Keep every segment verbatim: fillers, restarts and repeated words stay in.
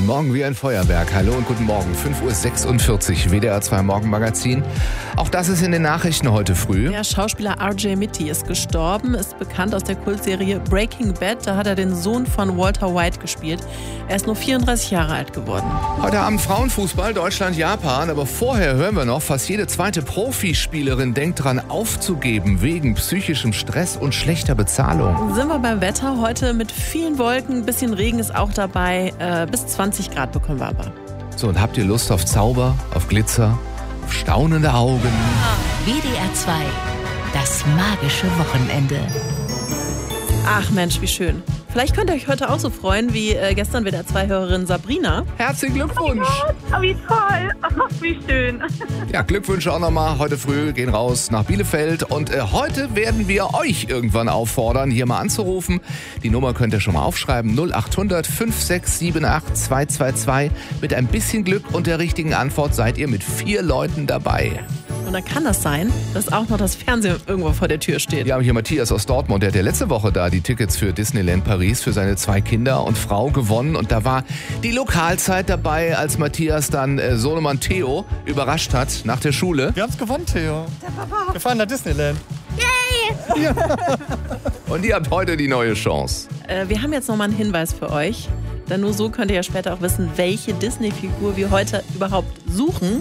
Guten Morgen wie ein Feuerwerk. Hallo und guten Morgen. fünf Uhr sechsundvierzig, W D R zwei Morgenmagazin. Auch das ist in den Nachrichten heute früh. Der Schauspieler R J Mitte ist gestorben, ist bekannt aus der Kultserie Breaking Bad. Da hat er den Sohn von Walter White gespielt. Er ist nur vierunddreißig Jahre alt geworden. Heute Abend Frauenfußball, Deutschland, Japan. Aber vorher hören wir noch, fast jede zweite Profispielerin denkt dran aufzugeben wegen psychischem Stress und schlechter Bezahlung. Sind wir beim Wetter heute mit vielen Wolken, ein bisschen Regen ist auch dabei. Äh, bis zwanzig Grad bekommen wir aber. So, und habt ihr Lust auf Zauber, auf Glitzer, auf staunende Augen? W D R zwei, das magische Wochenende. Ach Mensch, wie schön. Vielleicht könnt ihr euch heute auch so freuen wie äh, gestern W D R zwei Hörerin Sabrina. Herzlichen Glückwunsch! Oh, wie toll! Oh, wie schön! Ja, Glückwünsche auch nochmal. Heute früh gehen raus nach Bielefeld. Und äh, heute werden wir euch irgendwann auffordern, hier mal anzurufen. Die Nummer könnt ihr schon mal aufschreiben. null acht hundert fünf sechs sieben acht zwei zwei zwei. Mit ein bisschen Glück und der richtigen Antwort seid ihr mit vier Leuten dabei. Und dann kann das sein, dass auch noch das Fernsehen irgendwo vor der Tür steht. Wir haben hier Matthias aus Dortmund, der hat ja letzte Woche da die Tickets für Disneyland Paris für seine zwei Kinder und Frau gewonnen. Und da war die Lokalzeit dabei, als Matthias dann äh, Sohnemann Theo überrascht hat nach der Schule. Wir haben's gewonnen, Theo. Der Papa. Wir fahren nach Disneyland. Yay! Ja. Und ihr habt heute die neue Chance. Äh, wir haben jetzt nochmal einen Hinweis für euch. Denn nur so könnt ihr ja später auch wissen, welche Disney-Figur wir heute überhaupt suchen.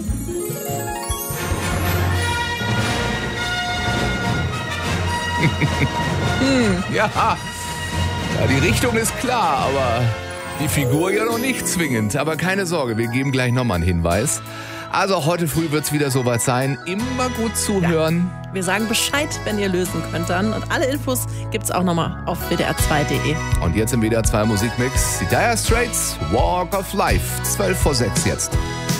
hm, ja, ja, die Richtung ist klar, aber die Figur ja noch nicht zwingend. Aber keine Sorge, wir geben gleich nochmal einen Hinweis. Also heute früh wird es wieder soweit sein. Immer gut zuhören. Ja, wir sagen Bescheid, wenn ihr lösen könnt dann. Und alle Infos gibt's auch nochmal auf W D R zwei punkt de. Und jetzt im W D R zwei Musikmix die Dire Straits, Walk of Life. zwölf vor sechs jetzt.